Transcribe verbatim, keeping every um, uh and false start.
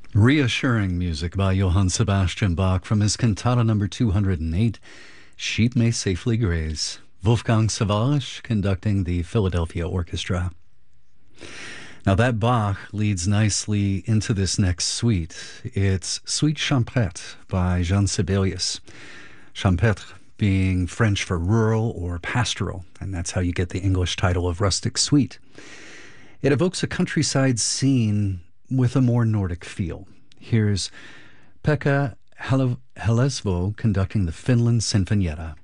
Reassuring music by Johann Sebastian Bach from his cantata number two hundred eight, Sheep May Safely Graze. Wolfgang Sawallisch conducting the Philadelphia Orchestra. Now that Bach leads nicely into this next suite. It's Suite Champêtre by Jean Sibelius. Champêtre being French for rural or pastoral, and that's how you get the English title of Rustic Suite. It evokes a countryside scene with a more Nordic feel. Here's Pekka Helle- Hellesvo conducting the Finland Sinfonietta.